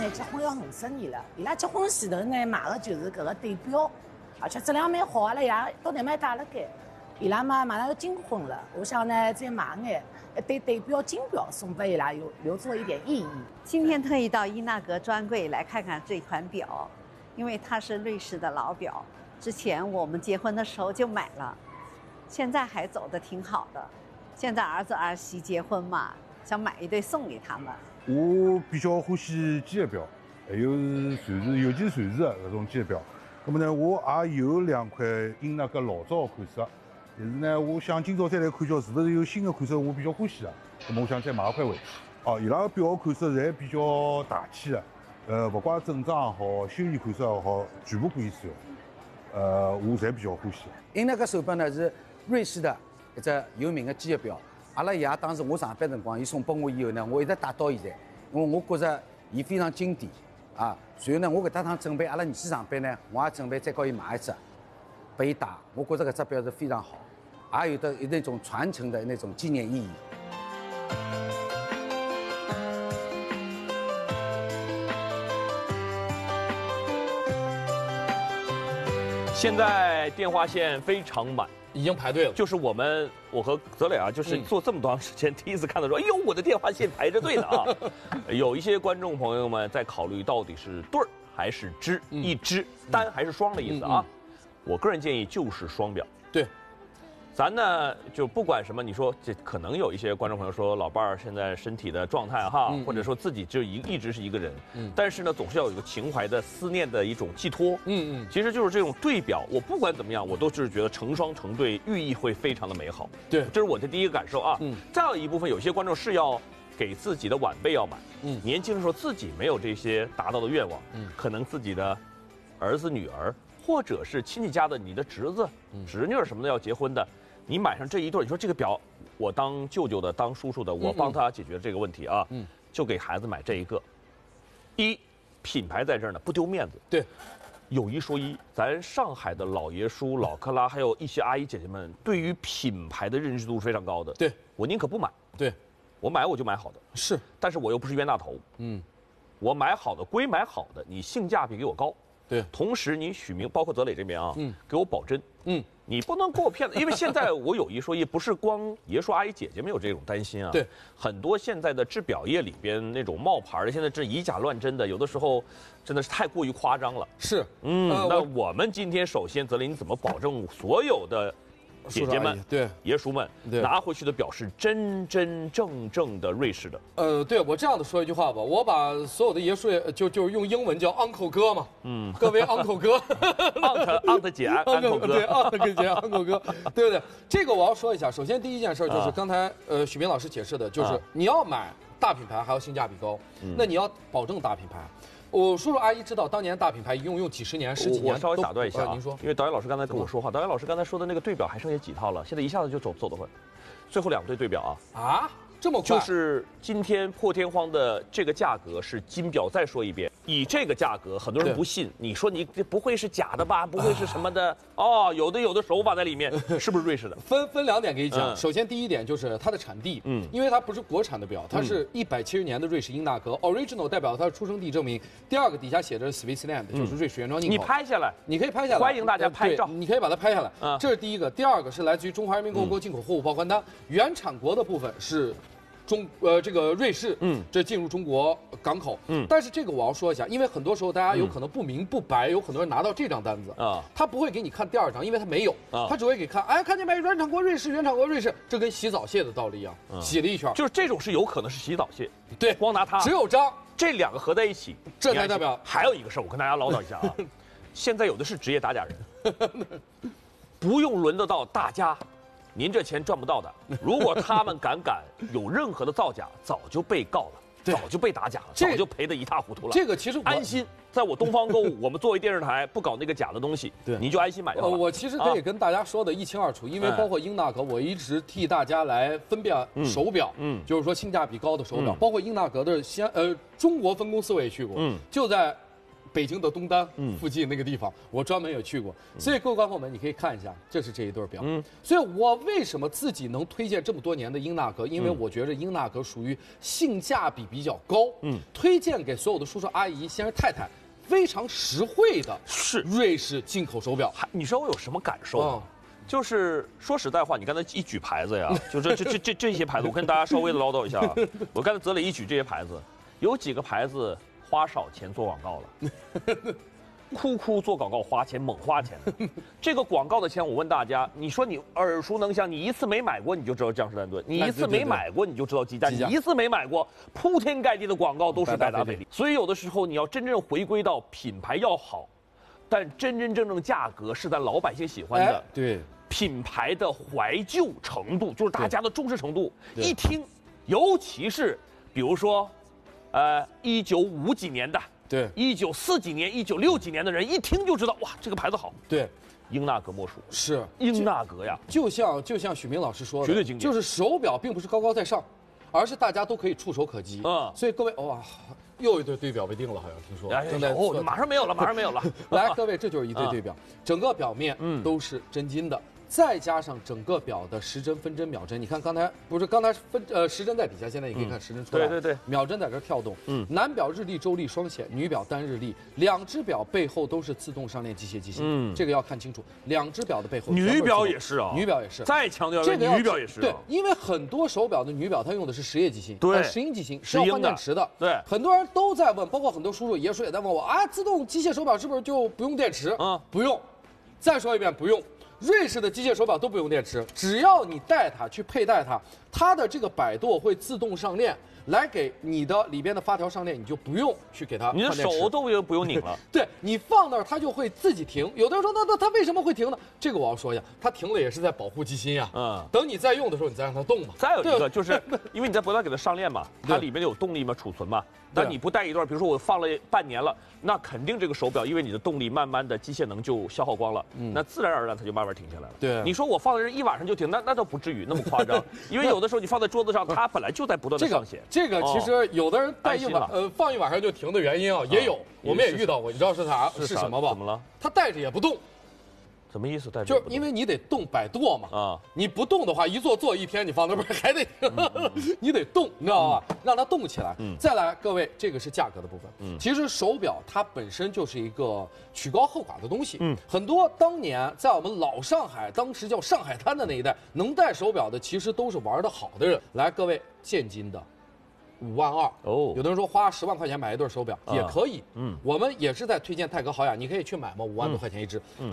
呢结婚要50年了，伊拉结婚前头呢买的就是搿个对表，而且质量蛮好，阿拉爷到那边带了盖。伊拉嘛马上要金婚了，我想呢再买眼一对对表金表送给伊拉，留作一点意义。 今天特意到伊纳格专柜来看看这款表，因为它是瑞士的老表，之前我们结婚的时候就买了，现在还走得挺好的。现在儿子儿媳结婚嘛，想买一对送给他们。 我比较欢喜机械表，还有传世，尤其是传世的搿种机械表。那么呢，我也有2块英纳格老早的款式，但是呢，我想今朝再来看叫是不是有新的款式，我比较欢喜的。那么我想再买一块回去。哦，伊拉个表款式侪比较大气的，不管正装也好，休闲款式也好，全部可以使用。我侪比较欢喜。 英纳格手表呢是瑞士的一只有名的机械表。阿拉爷当时我上班辰光，伊送拨我以后呢，我一直带到现在，因为我觉着伊非常经典啊。随后呢，我搿搭趟准备阿拉儿子上班呢，我也准备再告伊买一只，拨伊戴。我觉着搿只表是非常好，也有的那种传承的那种纪念意义。 现在电话线非常满， 已经排队了。 就是我和泽磊啊，就是做这么长时间，第一次看到说，哎呦，我的电话线排着队呢啊！有一些观众朋友们在考虑到底是对儿还是支，一支单还是双的意思啊。我个人建议就是双表。 对。 咱呢就不管什么，你说这可能有一些观众朋友说老伴儿现在身体的状态哈，或者说自己就一直是一个人，但是呢总是要有一个情怀的思念的一种寄托，其实就是这种对表，我不管怎么样，我都是觉得成双成对，寓意会非常的美好。 对， 这是我的第一个感受啊。再有一部分有些观众是要给自己的晚辈要买，年轻的时候自己没有这些达到的愿望，可能自己的儿子女儿，或者是亲戚家的你的侄子、侄女什么的要结婚的。你买上这一对，你说这个表，我当舅舅的，当叔叔的，我帮他解决这个问题啊，就给孩子买这一个。一，品牌在这儿呢，不丢面子。 对， 有一说一，咱上海的老爷叔、老克拉，还有一些阿姨姐姐们，对于品牌的认知度是非常高的。 对， 我宁可不买。 对， 我买我就买好的。 是， 但是我又不是冤大头。我买好的归买好的，你性价比给我高。 对， 同时你许明，包括泽磊这边啊，给我保真。你不能给我骗子，因为现在我有一说一，不是光爷叔阿姨姐姐们有这种担心啊。 对， 很多现在的制表业里边那种冒牌的，现在这以假乱真的，有的时候真的是太过于夸张了。 是， 那我们今天首先，泽林，你怎么保证所有的姐姐们、 对爷叔们拿回去的表是真真正正的瑞士的？ 对，我这样的说一句话吧，我把所有的爷叔就是用英文叫 uncle 哥嘛，各位 uncle 哥 ，aunt 姐，uncle 哥， 对，uncle 姐，uncle 哥，对不对？这个我要说一下，首先第一件事就是刚才许明老师解释的，就是你要买大品牌还要性价比高，那你要保证大品牌。我叔叔阿姨知道，当年大品牌一用几十年、10几年。 我稍微打断一下啊， 您说， 因为导演老师刚才跟我说话，导演老师刚才说的那个对表还剩下几套了，现在一下子就走得快，最后2对表啊。 啊，这么快？ 就是今天破天荒的这个价格是金表，再说一遍，以这个价格，很多人不信，你说你这不会是假的吧？不会是什么的？哦，有的手法在里面，是不是瑞士的？ 分2点给你讲。首先第一点就是它的产地，因为它不是国产的表，它是170年的瑞士英纳格 ，original 代表它的出生地证明。第二个底下写着 Switzerland，就是瑞士原装进口。 你拍下来， 你可以拍下来， 欢迎大家拍照， 你可以把它拍下来。这是第一个。第二个是来自于中华人民共和国进口货物报关单，原产国的部分是。这个瑞士，这进入中国港口，但是这个我要说一下，因为很多时候大家有可能不明不白，有很多人拿到这张单子啊，他不会给你看第2张，因为他没有，他只会给看，哎，看见没，原产国瑞士，原产国瑞士，这跟洗澡蟹的道理一样，洗了一圈， 就是这种是有可能是洗澡蟹， 对， 光拿它， 只有章， 这2个合在一起， 这才代表。 还有一个事儿，我跟大家唠叨一下啊，现在有的是职业打假人，不用轮得到大家。您这钱赚不到的，如果他们敢有任何的造假，早就被告了，早就被打假了，早就赔得一塌糊涂了。 这个其实安心，在我东方购物，我们作为电视台不搞那个假的东西， 对， 你就安心买就好了。 我其实可以跟大家说的一清二楚，因为包括英纳格，我一直替大家来分辨手表，就是说性价比高的手表，包括英纳格的中国分公司我也去过，就在北京的东单附近那个地方，我专门也去过。所以各位观众们，你可以看一下，这是这一对表。所以我为什么自己能推荐这么多年的英纳格？因为我觉得英纳格属于性价比比较高，推荐给所有的叔叔阿姨、先生太太。非常实惠的是瑞士进口手表， 你知道我有什么感受吗？就是说实在话，你刚才一举牌子呀，就这些牌子，我跟大家稍微的唠叨一下。我刚才泽磊一举这些牌子，有几个牌子花少钱做广告了，哭做广告花钱猛花钱的。这个广告的钱，我问大家，你说你耳熟能详，你一次没买过你就知道江诗丹顿，你一次没买过你就知道积家，你一次没买过，铺天盖地的广告都是百达翡丽。所以有的时候你要真正回归到品牌要好，但真正价格是咱老百姓喜欢的。 对。 品牌的怀旧程度，就是大家的重视程度。一听，尤其是比如说，1950几年的， 对 ，1940几年、1960几年的人，一听就知道，哇，这个牌子好。 对， 英纳格莫属。 是英纳格呀， 就像许明老师说的， 绝对经典。 就是手表并不是高高在上，而是大家都可以触手可及。所以各位，哇。又一对对表被定了，好像听说正在马上没有了。 来，各位，这就是一对对表，整个表面都是真金的，再加上整个表的时针、分针、秒针。你看刚才时针在底下，现在你可以看时针出来。 对， 秒针在这跳动。男表日历、周历双显，女表单日历，两只表背后都是自动上链机械机芯。这个要看清楚，两只表的背后。 女表也是啊， 女表也是。 再强调这个女表也是。 对，因为很多手表的女表它用的是实液机芯， 对， 石英机芯是要换电池的。 对， 很多人都在问，包括很多叔叔爷叔也在问我啊，自动机械手表是不是就不用电池？不用。再说一遍，不用。瑞士的机械手表都不用电池，只要你带它去佩戴它，它的这个摆舵会自动上链，来给你的里边的发条上链，你就不用去给它换电池， 你的手都不用拧了。 对，你放那儿它就会自己停。有的人说那它为什么会停呢？这个我要说一下，它停了也是在保护机芯呀。等你再用的时候，你再让它动嘛。 再有一个就是因为你在不断给它上链嘛，它里面有动力嘛，储存嘛。但你不带一段，比如说我放了半年了，那肯定这个手表因为你的动力慢慢的机械能就消耗光了，那自然而然它就慢慢停下来了。 对， 你说我放在这一晚上就停，那倒不至于那么夸张，因为有的时候你放在桌子上，它本来就在不断的上血。 这个其实有的人带放一晚上就停的原因啊，也有，我们也遇到过，你知道是什么吧？ 怎么了？ 它带着也不动。 什么意思？ 就是因为你得动摆舵嘛，你不动的话，一坐一天，你放那边还得，你得动，你知道吧？让它动起来。再来，各位，这个是价格的部分。其实手表它本身就是一个曲高和寡的东西。很多当年在我们老上海，当时叫上海滩的那一带，能戴手表的，其实都是玩得好的人。来，各位，现金的。5万2哦，有的人说花10万块钱买一对手表也可以，我们也是在推荐泰格豪雅，你可以去买嘛，5万多块钱一只。